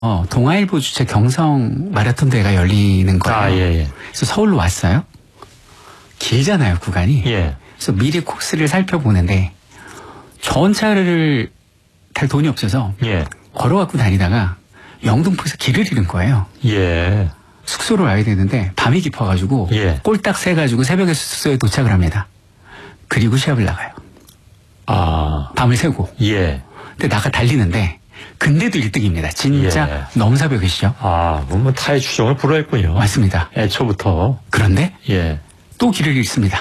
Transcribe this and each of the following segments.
동아일보 주최 경성 마라톤 대회가 열리는 거예요. 아, 예, 예. 그래서 서울로 왔어요. 길잖아요, 구간이. 예. 그래서 미리 코스를 살펴보는데 전차를 탈 돈이 없어서 예. 걸어갖고 다니다가 영등포에서 길을 잃은 거예요. 예. 숙소로 와야 되는데 밤이 깊어가지고 예. 꼴딱 새가지고 새벽에 숙소에 도착을 합니다. 그리고 시합을 나가요. 아. 밤을 새고. 예. 근데 나가 달리는데 근데도 1등입니다. 진짜 예. 넘사벽이시죠? 아, 뭐 타의 추종을 불허했군요. 맞습니다. 애초부터. 그런데 예. 또 길을 잃습니다.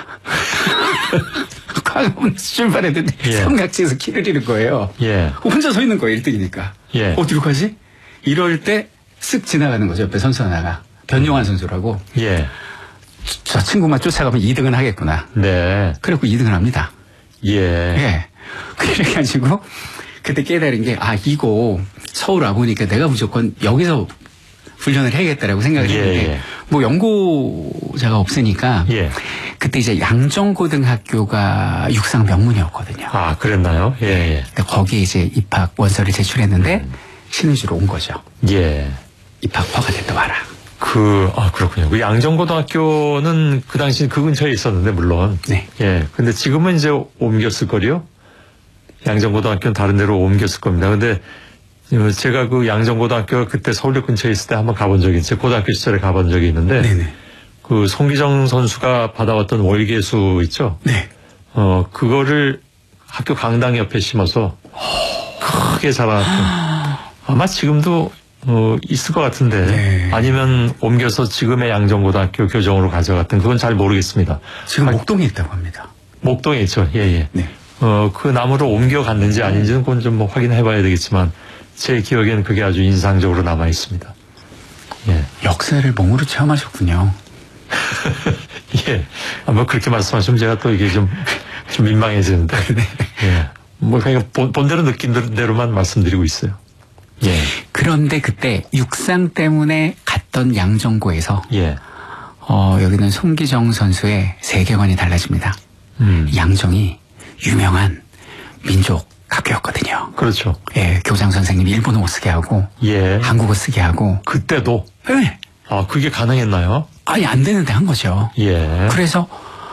과거문에서 출발했는데 예. 삼각지에서 길을 잃은 거예요. 예. 혼자 서 있는 거예요, 1등이니까. 예. 어디로 가지? 이럴 때 쓱 지나가는 거죠. 옆에 선수 하나가. 변용환 선수라고. 예. 저 친구만 쫓아가면 2등은 하겠구나. 네. 그래갖고 2등을 합니다. 예. 예. 그래가지고 그때 깨달은 게, 이거 서울 와보니까 내가 무조건 여기서 훈련을 해야겠다라고 생각을 예, 했는데, 예. 뭐 연고자가 없으니까, 예. 그때 이제 양정고등학교가 육상 명문이었거든요. 아, 그랬나요? 예, 예. 근데 거기에 이제 입학 원서를 제출했는데, 신의주로 온 거죠. 예. 입학 허가됐다 와라. 그렇군요. 그 양정고등학교는 그 당시 그 근처에 있었는데, 물론. 네. 예. 근데 지금은 이제 옮겼을 거리요? 양정고등학교는 다른 데로 옮겼을 겁니다. 근데 제가 그 양정고등학교가 그때 서울역 근처에 있을 때 한번 가본 적이 있어요. 고등학교 시절에 가본 적이 있는데. 네네. 그 송기정 선수가 받아왔던 월계수 있죠? 네. 그거를 학교 강당 옆에 심어서 크게 자라났던. 아마 지금도 있을 것 같은데. 네. 아니면 옮겨서 지금의 양정고등학교 교정으로 가져갔던 그건 잘 모르겠습니다. 지금 목동에 있다고 합니다. 목동에 있죠. 예, 예. 네. 그 나무로 옮겨갔는지 아닌지는 그건 좀 뭐 확인해 봐야 되겠지만 제 기억에는 그게 아주 인상적으로 남아 있습니다. 예. 역사를 몸으로 체험하셨군요. 예. 뭐 그렇게 말씀하시면 제가 또 이게 좀 민망해지는데. 네. 예. 뭐 그냥 본대로 느낀 대로만 말씀드리고 있어요. 예. 그런데 그때 육상 때문에 갔던 양정고에서, 예. 여기는 송기정 선수의 세계관이 달라집니다. 양정이 유명한 민족 학교였거든요. 그렇죠. 예, 교장 선생님이 일본어 못 쓰게 하고, 예. 한국어 쓰게 하고. 그때도. 네. 아, 그게 가능했나요? 아니, 안 되는데 한 거죠. 예. 그래서,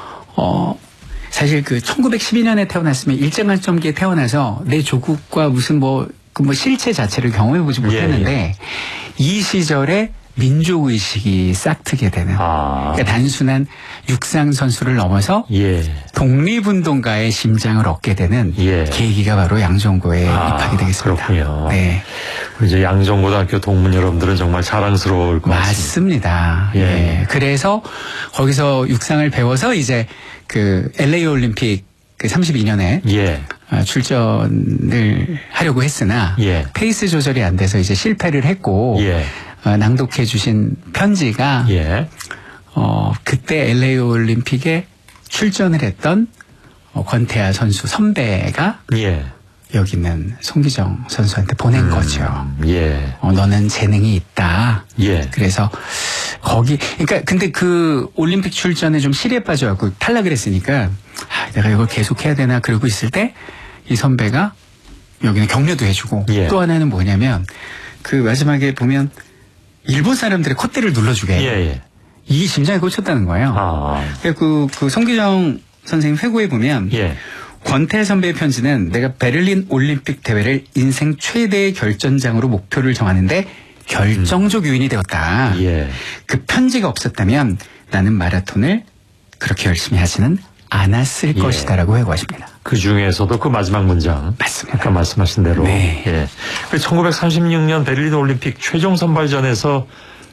사실 1912년에 태어났으면 일제강점기에 태어나서 내 조국과 무슨 실체 자체를 경험해보지 못했는데, 예. 이 시절에 민족의식이 싹트게 되는. 그러니까 단순한 육상 선수를 넘어서 예. 독립운동가의 심장을 얻게 되는 예. 계기가 바로 양정고에 입학이 되겠습니다. 그렇군요. 네. 이제 양정고등학교 동문 여러분들은 정말 자랑스러울 것 같습니다. 맞습니다. 예. 예. 그래서 거기서 육상을 배워서 이제 LA 올림픽 32년에 예. 출전을 하려고 했으나 예. 페이스 조절이 안 돼서 이제 실패를 했고 예. 낭독해 주신 편지가 예. 그때 LA 올림픽에 출전을 했던 권태아 선수 선배가 예. 여기 있는 송기정 선수한테 보낸 거죠. 예. 너는 재능이 있다. 예. 그래서 그러니까 근데 그 올림픽 출전에 좀 실에 빠져갖고 탈락을 했으니까 내가 이걸 계속 해야 되나 그러고 있을 때 이 선배가 여기는 격려도 해주고 예. 또 하나는 뭐냐면 그 마지막에 보면 일본 사람들의 콧대를 눌러주게 예. 예. 이 심장에 꽂혔다는 거예요. 그 송기정 선생님 회고에 보면 예. 권태아 선배의 편지는 내가 베를린 올림픽 대회를 인생 최대의 결전장으로 목표를 정하는데 결정적 요인이 되었다. 예. 그 편지가 없었다면 나는 마라톤을 그렇게 열심히 하지는 않았을 예. 것이다라고 회고하십니다. 그 중에서도 그 마지막 문장. 맞습니다. 아까 말씀하신 대로. 네. 예. 1936년 베를린 올림픽 최종 선발전에서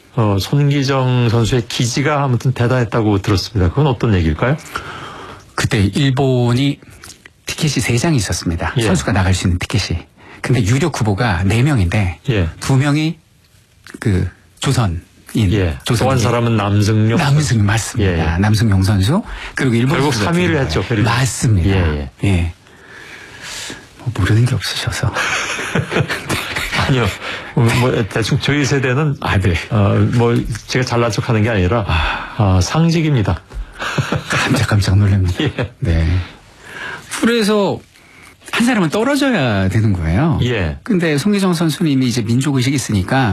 손기정 선수의 기지가 아무튼 대단했다고 들었습니다. 그건 어떤 얘기일까요? 그때 일본이 티켓이 3장이 있었습니다. 예. 선수가 나갈 수 있는 티켓이. 근데 유력 후보가 4명인데 예. 2명이 조선인. 예. 또 한 사람은 남승용. 남승용 맞습니다. 예. 남승용 선수. 그리고 일본 결국 선수 3위를 했죠. 베를린. 맞습니다. 예. 예. 모르는 게 없으셔서. 아니요. 대충 저희 세대는 네. 제가 잘난 척하는 게 아니라 상직입니다. 깜짝 놀랍니다. 예. 네. 그래서 한 사람은 떨어져야 되는 거예요. 예. 근데 송기정 선수는 이미 이제 민족의식이 있으니까